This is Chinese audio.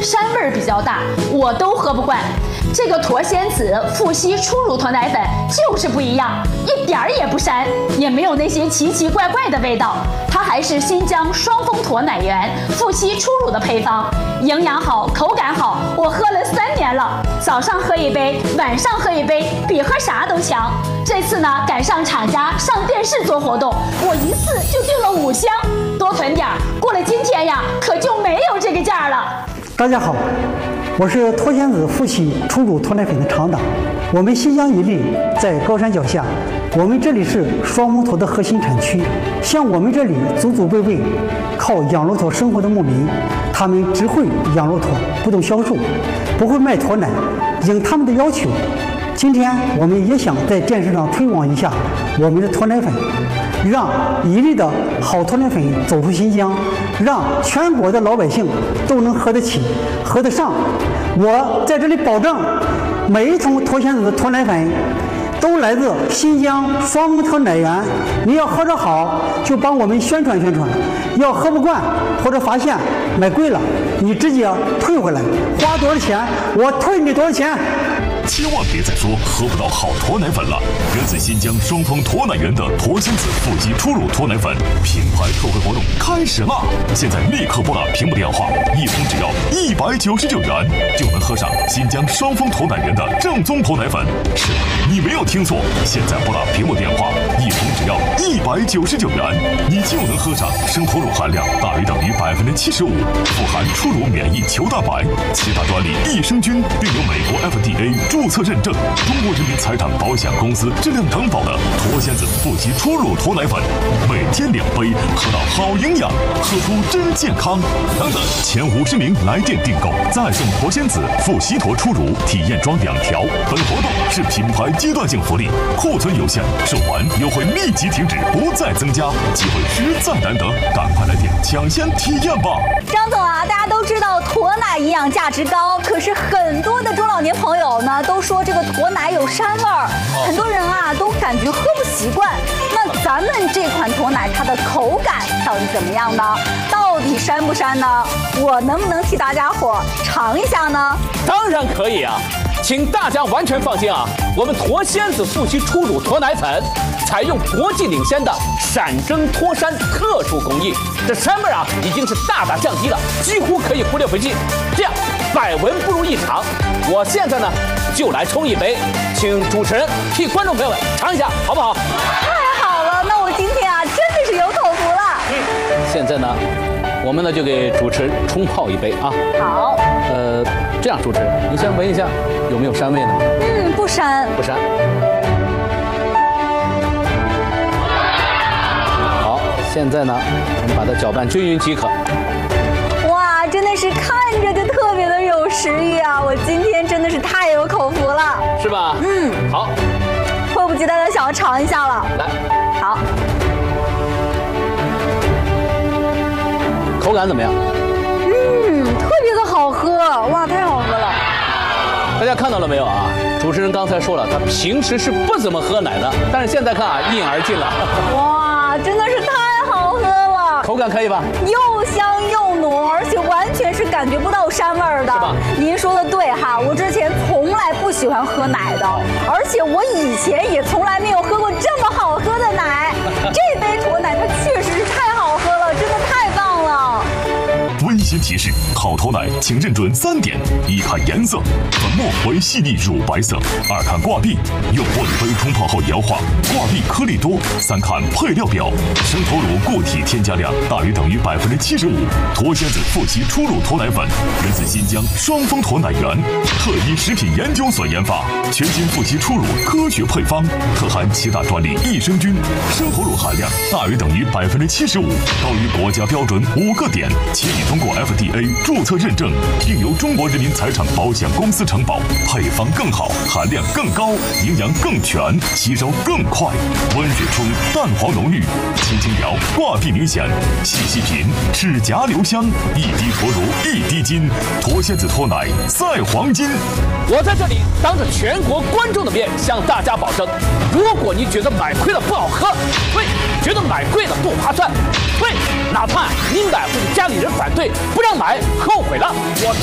膻味比较大，我都喝不惯。这个驼仙子富硒初乳驼奶粉就是不一样，一点儿也不膻，也没有那些奇奇怪怪的味道。它还是新疆双峰驼奶源富硒初乳的配方，营养好，口感好，我喝了3年了，早上喝一杯，晚上喝一杯，比喝啥都强。这次呢，赶上厂家上电视做活动，我一次就订了5箱，多囤点儿，过了今天呀，可就没有这个价了。 大家好，我是驼仙子富硒初乳驼奶粉的厂长。我们新疆伊犁在高山脚下，我们这里是双峰驼的核心产区。像我们这里祖祖辈辈靠养骆驼生活的牧民，他们只会养骆驼，不懂销售，不会卖驼奶。应他们的要求，今天我们也想在电视上推广一下我们的驼奶粉，让伊犁的好驼奶粉走出新疆，让全国的老百姓都能喝得起、喝得上。我在这里保证，每一桶驼仙子的驼奶粉都来自新疆双峰驼奶源。你要喝着好，就帮我们宣传宣传；要喝不惯或者发现买贵了，你直接退回来，花多少钱我退你多少钱。 千万别再说喝不到好驼奶粉了！源自新疆双峰驼奶源的驼仙子富硒初乳驼奶粉品牌特惠活动开始啦！现在立刻拨打屏幕电话，一瓶只要199元，就能喝上新疆双峰驼奶源的正宗驼奶粉。是的，你没有听错，现在拨打屏幕电话，一瓶只要199元，你就能喝上生驼乳含量大于等于75%，富含初乳免疫球蛋白，7大专利益生菌，并有美国 FDA注册认证，中国人民财产保险公司质量担保的驼仙子富硒初乳驼奶粉，每天2杯，喝到好营养，喝出真健康。等等，前50名来电订购，再送驼仙子富硒驼初乳体验装2条。本活动是品牌阶段性福利，库存有限，售完优惠立即停止，不再增加，机会实在难得，赶快来电抢先体验吧！ 张总啊，大家都知道驼奶营养价值高，可是很多的中老年朋友呢都说这个驼奶有膻味儿，很多人啊都感觉喝不习惯。那咱们这款驼奶它的口感到底怎么样呢？到底膻不膻呢？我能不能替大家伙尝一下呢？ 当然可以啊！请大家完全放心啊，我们驼仙子富硒初乳驼奶粉采用国际领先的闪蒸脱膻特殊工艺，这膻味啊已经是大大降低了，几乎可以忽略不计。这样百闻不如一尝。我现在呢就来冲一杯，请主持人替观众朋友们尝一下，好不好？ 太好了，那我今天啊真的是有口福了。 现在呢，我们呢就给主持人冲泡一杯啊。 好。 这样，主持人，你先闻一下，有没有膻味呢？ 不膻。 不膻。好，现在呢，我们把它搅拌均匀即可。 哇，真的是看着就特别的有食欲啊！我今天真的是太有口福了， 是吧？好， 迫不及待的想要尝一下了。 来， 好， 口感怎么样？ 特别的好喝，哇，太好喝了！ 大家看到了没有啊？主持人刚才说了，他平时是不怎么喝奶的，但是现在看啊，一饮而尽了。 哇，真的是太好喝了！ 口感可以吧？ 又香又浓，而且完全是感觉不到膻味儿的。 是吧？ 您说的对哈，我之前从来不喜欢喝奶的，而且我以前也从来没有喝过这么好喝的奶。这杯驼奶它确实是太好喝了，真的太棒了。 温馨提示：好驼奶请认准3点：一看颜色，粉末为细腻乳白色；二看挂壁，用玻璃杯冲泡后摇化，挂壁颗粒多；三看配料表，生驼乳固体添加量大于等于75%。驼仙子富硒初乳驼奶粉源自新疆双峰驼奶源，特依食品研究所研发，全新富硒初乳科学配方，特含7大专利益生菌，生驼乳含量大于等于75%，高于国家标准5个点，且已通过 FDA 注册认证，并由中国人民财产保险公司承保，配方更好，含量更高，营养更全，吸收更快。温水冲，蛋黄浓郁，轻轻摇，挂壁明显，细细品，齿颊留香，一滴驼乳一滴金，驼仙子驼奶赛黄金。 我在这里当着全国观众的面向大家保证，如果你觉得买亏了不好喝，对，觉得买贵了不划算，对，哪怕你买或者家里人反对不让买，后悔了，我